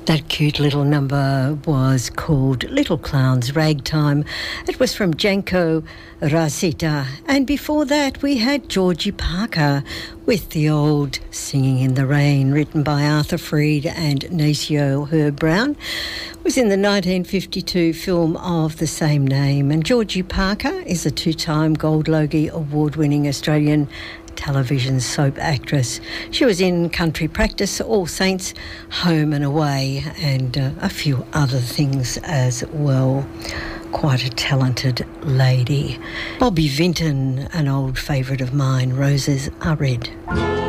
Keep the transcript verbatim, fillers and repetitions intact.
That cute little number was called Little Clown's Ragtime. It was from Janko Rasita. And before that we had Georgie Parker with the old Singing in the Rain, written by Arthur Freed and Nacio Herb Brown. It was in the nineteen fifty-two film of the same name. And Georgie Parker is a two-time Gold Logie award-winning Australian television soap actress. She was in Country Practice, All Saints, Home and Away, and uh, a few other things as well. Quite a talented lady. Bobby Vinton, an old favourite of mine, Roses Are Red.